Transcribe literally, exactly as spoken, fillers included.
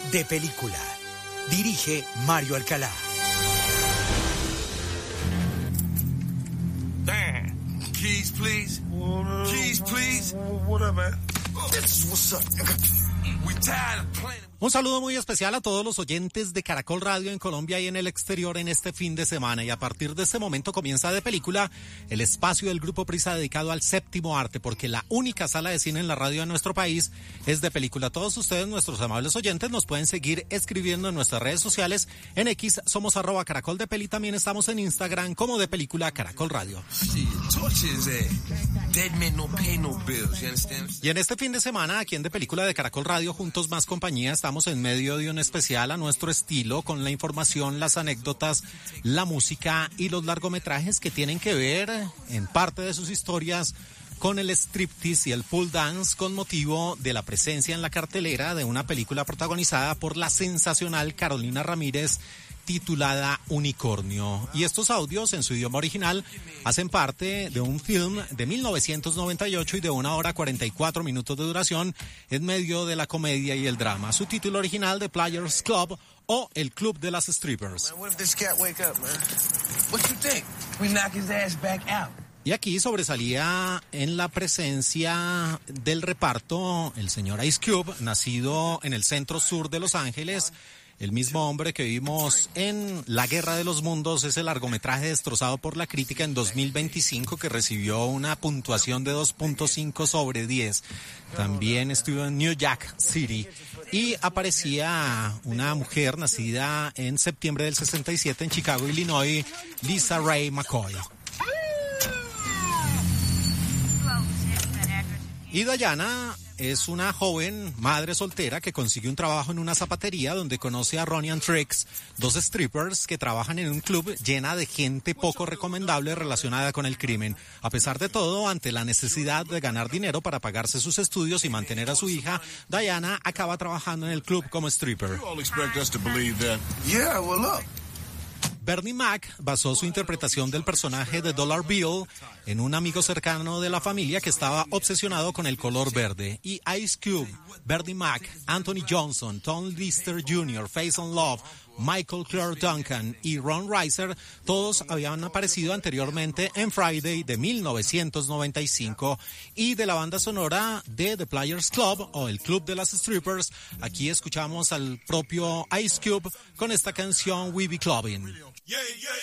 de Película. Dirige Mario Alcalá. Damn. Keys, please. Keys, please. What up, man? This is what's up. We tired of playing. Un saludo muy especial a todos los oyentes de Caracol Radio en Colombia y en el exterior en este fin de semana. Y a partir de este momento comienza De Película, el espacio del Grupo Prisa dedicado al séptimo arte, porque la única sala de cine en la radio de nuestro país es De Película. Todos ustedes, nuestros amables oyentes, nos pueden seguir escribiendo en nuestras redes sociales. En X somos arroba Caracol de Peli. También estamos en Instagram como De Película Caracol Radio. Y en este fin de semana, aquí en De Película de Caracol Radio, juntos más compañía, estamos Estamos en medio de un especial a nuestro estilo, con la información, las anécdotas, la música y los largometrajes que tienen que ver, en parte de sus historias, con el striptease y el pole dance, con motivo de la presencia en la cartelera de una película protagonizada por la sensacional Carolina Ramírez, titulada Unicornio. Y estos audios en su idioma original hacen parte de un film de mil novecientos noventa y ocho y de una hora cuarenta y cuatro minutos de duración en medio de la comedia y el drama. Su título original, The Players Club o El Club de las Strippers. Y aquí sobresalía en la presencia del reparto el señor Ice Cube, nacido en el centro sur de Los Ángeles. El mismo hombre que vimos en La Guerra de los Mundos, ese largometraje destrozado por la crítica en dos mil veinticinco que recibió una puntuación de dos punto cinco sobre diez. También estuvo en New Jack City y aparecía una mujer nacida en septiembre del sesenta y siete en Chicago, Illinois, Lisa Ray McCoy. Y Diana es una joven madre soltera que consigue un trabajo en una zapatería donde conoce a Ronnie and Trix, dos strippers que trabajan en un club llena de gente poco recomendable relacionada con el crimen. A pesar de todo, ante la necesidad de ganar dinero para pagarse sus estudios y mantener a su hija, Diana acaba trabajando en el club como stripper. Bernie Mac basó su interpretación del personaje de Dollar Bill en un amigo cercano de la familia que estaba obsesionado con el color verde. Y Ice Cube, Bernie Mac, Anthony Johnson, Tom Lister junior, Faison Love, Michael Clark Duncan y Ron Reiser, todos habían aparecido anteriormente en Friday de mil novecientos noventa y cinco. Y de la banda sonora de The Players Club o el Club de las Strippers, aquí escuchamos al propio Ice Cube con esta canción We Be Clubbing.